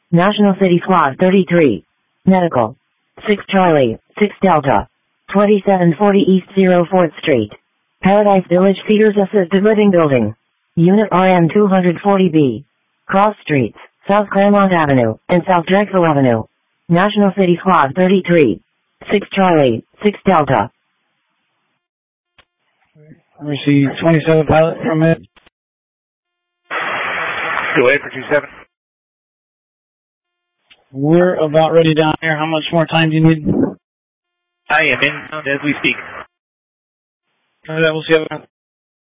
National City Squad 33. Medical. 6 Charlie, 6 Delta. 2740 East 04th Street. Paradise Village Cedars Assisted Living Building. Unit RM 240B. Cross Streets, South Claremont Avenue, and South Drexel Avenue. National City Squad 33. 6 Charlie, 6 Delta. Receive 27 pilot from it. Go ahead for 27. We're about ready down here. How much more time do you need? I am in as we speak. All right, we'll see you.